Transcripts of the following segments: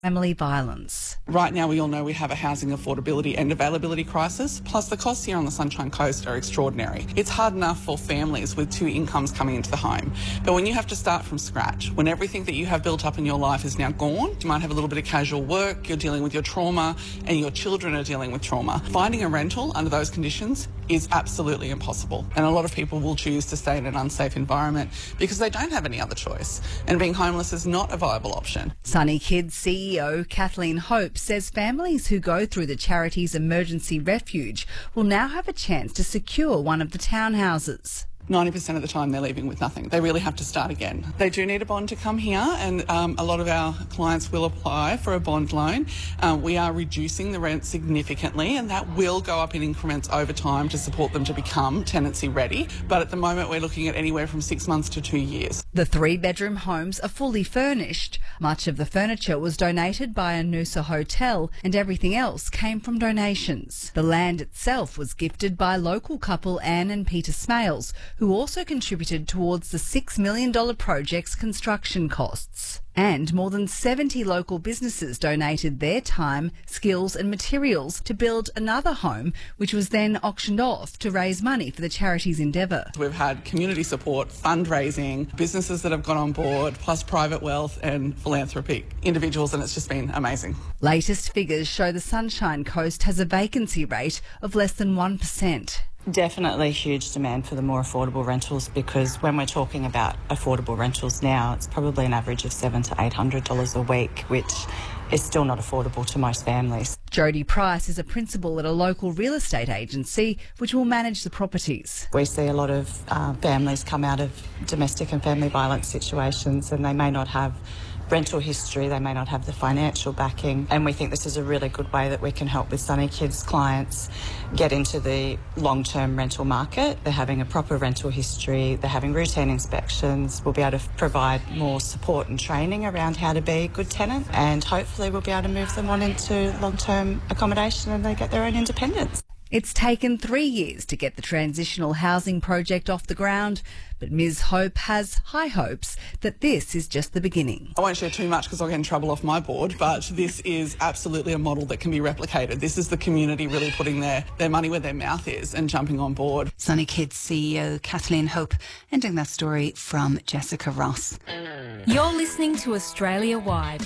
family violence. Right now we all know we have a housing affordability and availability crisis, plus the costs here on the Sunshine Coast are extraordinary. It's hard enough for families with two incomes coming into the home, but when you have to start from scratch, when everything that you have built up in your life is now gone, you might have a little bit of casual work, you're dealing with your trauma, and your children are dealing with trauma. Finding a rental under those conditions is absolutely impossible, and a lot of people will choose to stay in an unsafe environment because they don't have any other choice, and being homeless is not a viable option. Sunny Kids CEO Kathleen Hope says families who go through the charity's emergency refuge will now have a chance to secure one of the townhouses. 90% of the time they're leaving with nothing. They really have to start again. They do need a bond to come here, and a lot of our clients will apply for a bond loan. We are reducing the rent significantly, and that will go up in increments over time to support them to become tenancy ready. But at the moment we're looking at anywhere from 6 months to 2 years. The 3-bedroom homes are fully furnished. Much of the furniture was donated by a Noosa hotel, and everything else came from donations. The land itself was gifted by local couple Anne and Peter Smales, who also contributed towards the $6 million project's construction costs. And more than 70 local businesses donated their time, skills and materials to build another home, which was then auctioned off to raise money for the charity's endeavour. We've had community support, fundraising, businesses that have got on board, plus private wealth and philanthropic individuals, and it's just been amazing. Latest figures show the Sunshine Coast has a vacancy rate of less than 1%. Definitely huge demand for the more affordable rentals, because when we're talking about affordable rentals now, it's probably an average of $700 to $800 a week, which is still not affordable to most families. Jodie Price is a principal at a local real estate agency which will manage the properties. We see a lot of families come out of domestic and family violence situations, and they may not have rental history, they may not have the financial backing, and we think this is a really good way that we can help with Sunny Kids clients get into the long-term rental market. They're having a proper rental history, they're having routine inspections. We'll be able to provide more support and training around how to be a good tenant, and hopefully we'll be able to move them on into long-term accommodation and they get their own independence. It's taken 3 years to get the transitional housing project off the ground, but Ms Hope has high hopes that this is just the beginning. I won't share too much because I'll get in trouble off my board, but this is absolutely a model that can be replicated. This is the community really putting their money where their mouth is and jumping on board. Sunny Kids CEO Kathleen Hope, ending that story from Jessica Ross. You're listening to Australia Wide.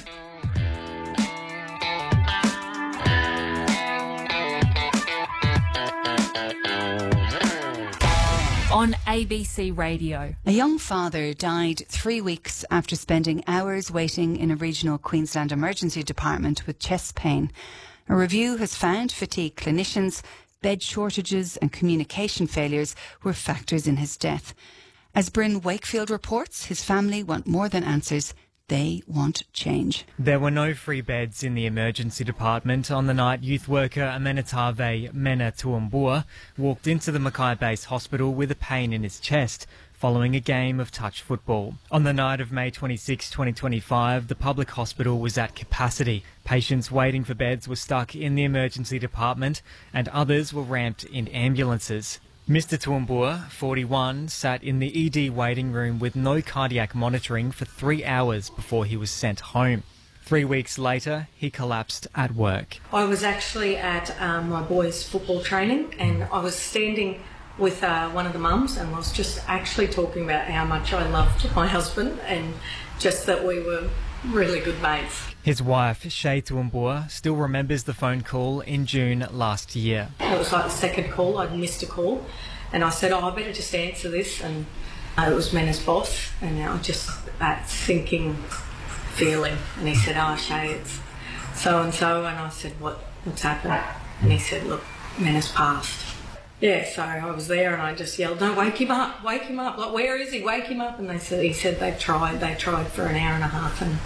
On ABC Radio. A young father died 3 weeks after spending hours waiting in a regional Queensland emergency department with chest pain. A review has found fatigued clinicians, bed shortages and communication failures were factors in his death. As Bryn Wakefield reports, his family want more than answers. They want change. There were no free beds in the emergency department on the night youth worker Amenetave Mena Tuambua walked into the Mackay Base Hospital with a pain in his chest following a game of touch football. On the night of May 26, 2025, the public hospital was at capacity. Patients waiting for beds were stuck in the emergency department and others were ramped in ambulances. Mr Tuambua, 41, sat in the ED waiting room with no cardiac monitoring for 3 hours before he was sent home. 3 weeks later, he collapsed at work. I was actually at my boys' football training, and I was standing with one of the mums, and I was just actually talking about how much I loved my husband and just that we were really good mates. His wife, Shay Tuambua, still remembers the phone call in June last year. It was like the second call. I'd missed a call, and I said, I better just answer this, and it was Mena's boss, and I just that sinking feeling, and he said, Shay, it's so-and-so, and I said, what's happened? And he said, look, Mena's passed. Yeah, so I was there and I just yelled, no, wake him up, like, where is he, wake him up? And he said they tried for an hour and a half, and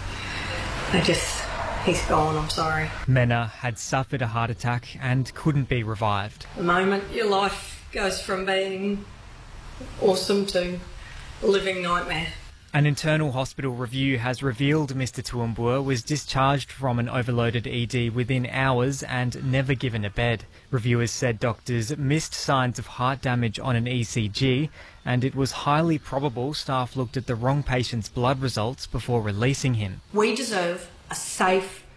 he's gone, I'm sorry. Mena had suffered a heart attack and couldn't be revived. The moment your life goes from being awesome to a living nightmare. An internal hospital review has revealed Mr Tuambua was discharged from an overloaded ED within hours and never given a bed. Reviewers said doctors missed signs of heart damage on an ECG, and it was highly probable staff looked at the wrong patient's blood results before releasing him. We deserve a safe